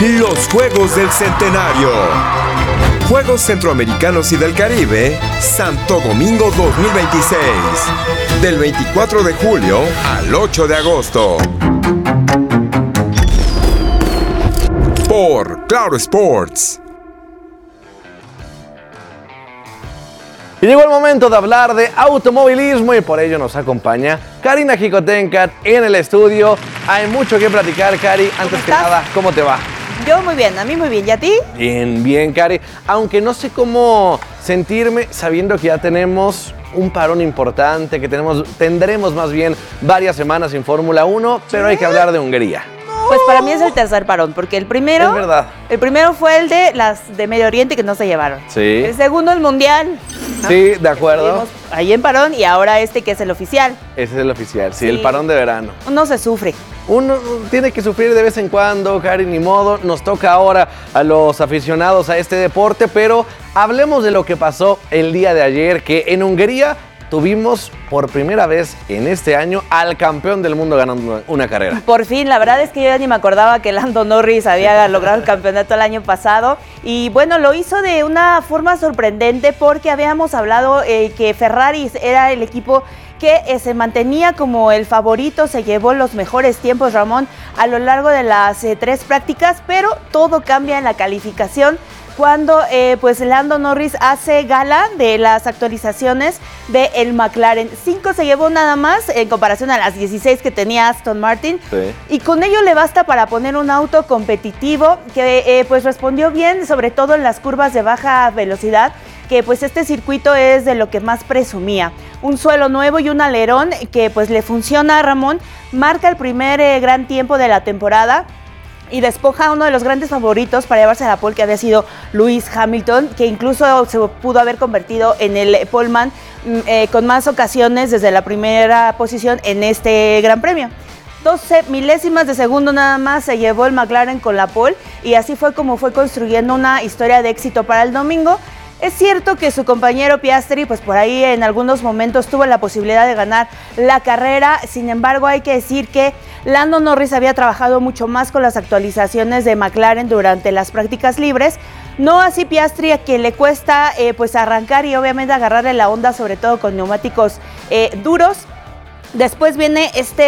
Los Juegos del Centenario. Juegos Centroamericanos y del Caribe, Santo Domingo 2026. Del 24 de julio al 8 de agosto. Por Claro Sports. Y llegó el momento de hablar de automovilismo y por ello nos acompaña Karina Jicotencat en el estudio. Hay mucho que platicar, Cari. Antes que nada, ¿cómo te va? Yo muy bien, a mí muy bien. ¿Y a ti? Bien, bien, Cari. Aunque no sé cómo sentirme sabiendo que ya tenemos un parón importante, que tendremos más bien varias semanas sin Fórmula 1, pero hay que hablar de Hungría. Pues para mí es el tercer parón, porque el primero... Es verdad. El primero fue el de las de Medio Oriente que no se llevaron. Sí. El segundo, el Mundial. Sí, de acuerdo. Estuvimos ahí en parón y ahora este que es el oficial. Ese es el oficial, sí, el parón de verano. Uno se sufre. Uno tiene que sufrir de vez en cuando, Cari, ni modo. Nos toca ahora a los aficionados a este deporte, pero hablemos de lo que pasó el día de ayer, que en Hungría tuvimos por primera vez en este año al campeón del mundo ganando una carrera. Por fin, la verdad es que yo ya ni me acordaba que Lando Norris había logrado el campeonato el año pasado. Y bueno, lo hizo de una forma sorprendente porque habíamos hablado que Ferrari era el equipo que se mantenía como el favorito, se llevó los mejores tiempos, Ramón, a lo largo de las 3 prácticas, pero todo cambia en la calificación cuando pues Lando Norris hace gala de las actualizaciones del McLaren. 5 se llevó nada más en comparación a las 16 que tenía Aston Martin. Sí. Y con ello le basta para poner un auto competitivo que pues respondió bien, sobre todo en las curvas de baja velocidad, que pues este circuito es de lo que más presumía. Un suelo nuevo y un alerón que pues le funciona a Ramón, marca el primer gran tiempo de la temporada y despoja a uno de los grandes favoritos para llevarse a la pole, que había sido Lewis Hamilton, que incluso se pudo haber convertido en el poleman con más ocasiones desde la primera posición en este Gran Premio. 12 milésimas de segundo nada más se llevó el McLaren con la pole y así fue como fue construyendo una historia de éxito para el domingo. Es cierto que su compañero Piastri, pues por ahí en algunos momentos tuvo la posibilidad de ganar la carrera. Sin embargo, hay que decir que Lando Norris había trabajado mucho más con las actualizaciones de McLaren durante las prácticas libres. No así Piastri, a quien le cuesta pues arrancar y obviamente agarrarle la onda, sobre todo con neumáticos duros. Después viene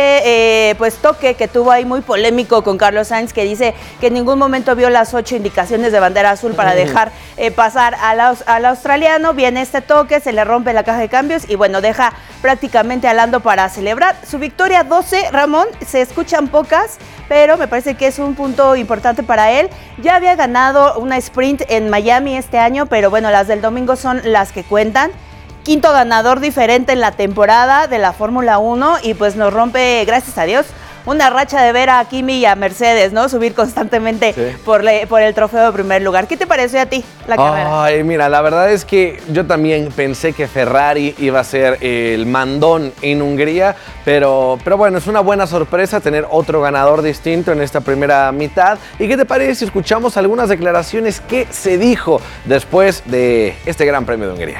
este pues toque que tuvo ahí muy polémico con Carlos Sainz, que dice que en ningún momento vio las 8 indicaciones de bandera azul para dejar pasar al australiano. Viene este toque, se le rompe la caja de cambios y bueno, deja prácticamente a Lando para celebrar su victoria 12. Ramón, se escuchan pocas, pero me parece que es un punto importante para él. Ya había ganado una sprint en Miami este año, pero bueno, las del domingo son las que cuentan. Quinto ganador diferente en la temporada de la Fórmula 1 y pues nos rompe, gracias a Dios, una racha de ver a Kimi y a Mercedes, ¿no? Subir constantemente por el trofeo de primer lugar. ¿Qué te pareció a ti la carrera? Ay, mira, la verdad es que yo también pensé que Ferrari iba a ser el mandón en Hungría, pero bueno, es una buena sorpresa tener otro ganador distinto en esta primera mitad. ¿Y qué te parece si escuchamos algunas declaraciones que se dijo después de este Gran Premio de Hungría?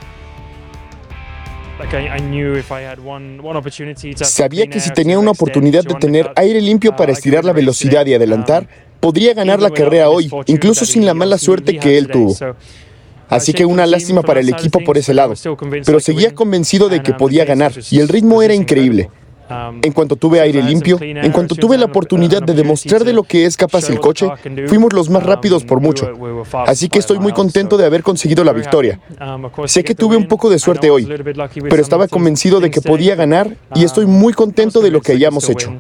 Sabía que si tenía una oportunidad de tener aire limpio para estirar la velocidad y adelantar, podría ganar la carrera hoy, incluso sin la mala suerte que él tuvo. Así que una lástima para el equipo por ese lado, pero seguía convencido de que podía ganar y el ritmo era increíble. En cuanto tuve aire limpio, en cuanto tuve la oportunidad de demostrar de lo que es capaz el coche, fuimos los más rápidos por mucho. Así que estoy muy contento de haber conseguido la victoria. Sé que tuve un poco de suerte hoy, pero estaba convencido de que podía ganar y estoy muy contento de lo que hayamos hecho.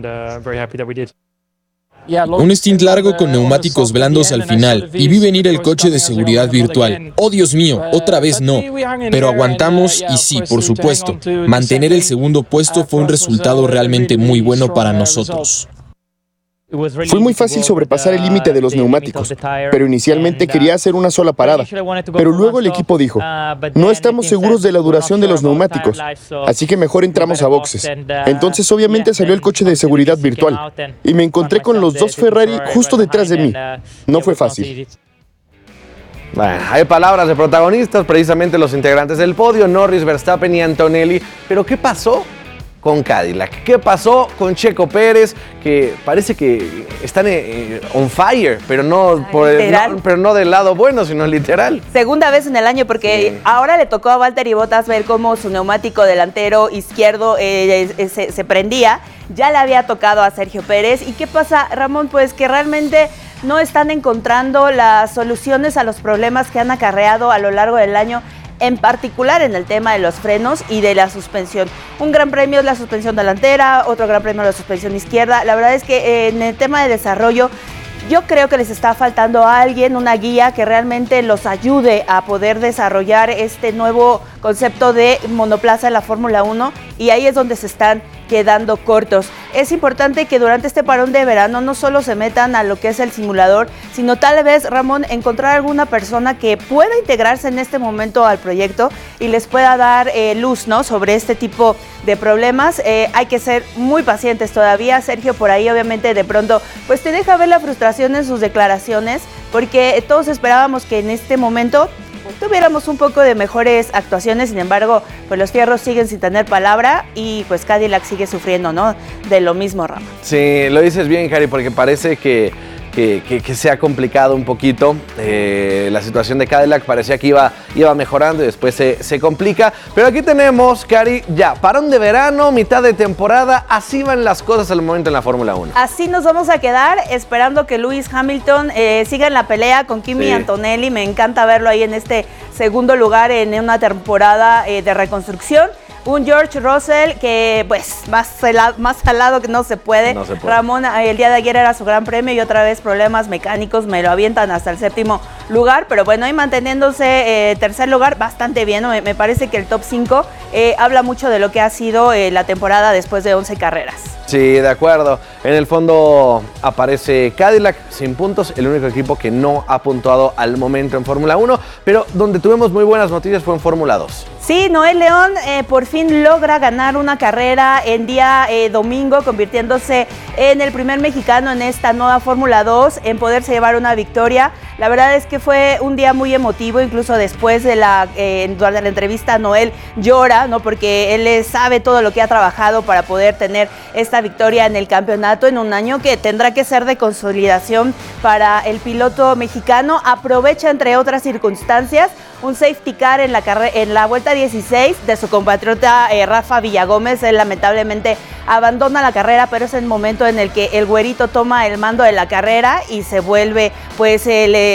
Un stint largo con neumáticos blandos al final y vi venir el coche de seguridad virtual. ¡Oh, Dios mío! Otra vez no. Pero aguantamos y sí, por supuesto, mantener el segundo puesto fue un resultado realmente muy bueno para nosotros. Fue muy fácil sobrepasar el límite de los neumáticos, pero inicialmente quería hacer una sola parada. Pero luego el equipo dijo, no estamos seguros de la duración de los neumáticos, así que mejor entramos a boxes. Entonces obviamente salió el coche de seguridad virtual y me encontré con los 2 Ferrari justo detrás de mí. No fue fácil. Bueno, hay palabras de protagonistas, precisamente los integrantes del podio, Norris, Verstappen y Antonelli. ¿Pero qué pasó? con Cadillac. ¿Qué pasó con Checo Pérez? Que parece que están on fire, pero no, pero no del lado bueno, sino literal. Segunda vez en el año, porque ahora le tocó a Valtteri Bottas ver cómo su neumático delantero izquierdo se prendía. Ya le había tocado a Sergio Pérez. ¿Y qué pasa, Ramón? Pues que realmente no están encontrando las soluciones a los problemas que han acarreado a lo largo del año, en particular en el tema de los frenos y de la suspensión. Un gran premio es la suspensión delantera, otro gran premio es la suspensión izquierda. La verdad es que en el tema de desarrollo, yo creo que les está faltando a alguien, una guía que realmente los ayude a poder desarrollar este nuevo concepto de monoplaza en la Fórmula 1, y ahí es donde se están quedando cortos. Es importante que durante este parón de verano no solo se metan a lo que es el simulador, sino tal vez, Ramón, encontrar alguna persona que pueda integrarse en este momento al proyecto y les pueda dar luz, ¿no?, sobre este tipo de problemas. Hay que ser muy pacientes todavía. Sergio por ahí obviamente de pronto pues te deja ver la frustración en sus declaraciones, porque todos esperábamos que en este momento tuviéramos un poco de mejores actuaciones. Sin embargo, pues los fierros siguen sin tener palabra y pues Cadillac sigue sufriendo, ¿no?, de lo mismo, Ramón. Sí, lo dices bien, Cari, porque parece que se ha complicado un poquito. La situación de Cadillac parecía que iba mejorando y después se complica. Pero aquí tenemos, Cari, ya parón de verano, mitad de temporada. Así van las cosas al momento en la Fórmula 1. Así nos vamos a quedar, esperando que Lewis Hamilton siga en la pelea con Kimi Antonelli. Me encanta verlo ahí en este segundo lugar en una temporada de reconstrucción. Un George Russell que, pues, más salado que no se puede. Ramón, el día de ayer era su gran premio y otra vez problemas mecánicos, me lo avientan hasta el séptimo lugar. Pero bueno, ahí manteniéndose tercer lugar, bastante bien, ¿no? Me parece que el top 5 habla mucho de lo que ha sido la temporada después de 11 carreras. Sí, de acuerdo. En el fondo aparece Cadillac sin puntos, el único equipo que no ha puntuado al momento en Fórmula 1, pero donde tuvimos muy buenas noticias fue en Fórmula 2. Sí, Noel León por fin logra ganar una carrera en día domingo, convirtiéndose en el primer mexicano en esta nueva Fórmula 2 en poderse llevar una victoria. La verdad es que fue un día muy emotivo, incluso después de durante la entrevista Noel llora, ¿no?, porque él sabe todo lo que ha trabajado para poder tener esta victoria en el campeonato en un año que tendrá que ser de consolidación para el piloto mexicano. Aprovecha, entre otras circunstancias, un safety car en la vuelta 16 de su compatriota Rafa Villagómez. Él lamentablemente abandona la carrera, pero es el momento en el que el güerito toma el mando de la carrera y se vuelve pues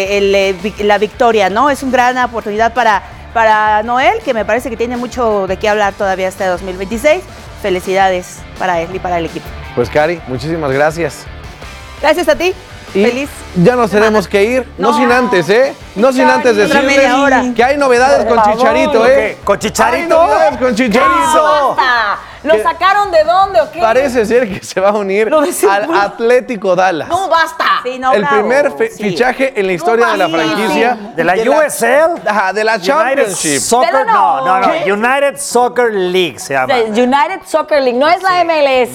la victoria, ¿no? Es una gran oportunidad para Noel, que me parece que tiene mucho de qué hablar todavía este 2026. Felicidades para él y para el equipo. Pues, Cari, muchísimas gracias. Gracias a ti. Y feliz. Ya nos tenemos que ir, no sin antes, no sin antes decirles que hay novedades con Chicharito, ¿Con Chicharito? Hay novedades con Chicharito. ¿Lo sacaron de dónde o qué? Parece ser que se va a unir al Atlético Dallas. No, basta. Sí, no, el primer fichaje en la historia de la franquicia. ¿De la USL? De la Championship. Soccer, no. United Soccer League se llama. United Soccer League, no es la MLS.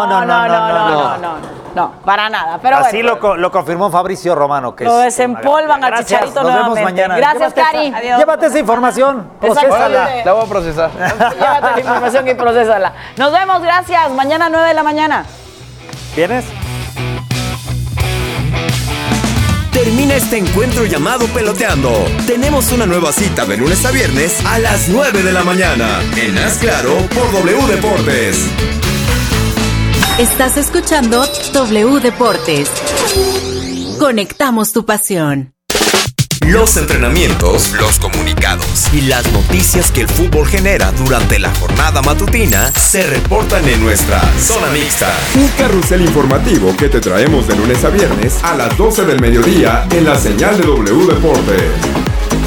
No, para nada. Pero así lo confirmó Fabricio Romano. Que lo desempolvan a Chicharito nuevamente. Nos vemos mañana. Gracias, Cari. Llévate esa información. Procésala. La voy a procesar. Llévate la información y procésala. Nos vemos, gracias. Mañana 9 de la mañana. ¿Vienes? Termina este encuentro llamado Peloteando. Tenemos una nueva cita de lunes a viernes a las 9 de la mañana. En Haz Claro por W Deportes. Estás escuchando W Deportes. Conectamos tu pasión. Los entrenamientos, los comunicados y las noticias que el fútbol genera durante la jornada matutina se reportan en nuestra Zona Mixta. Un carrusel informativo que te traemos de lunes a viernes a las 12 del mediodía en la señal de W Deportes.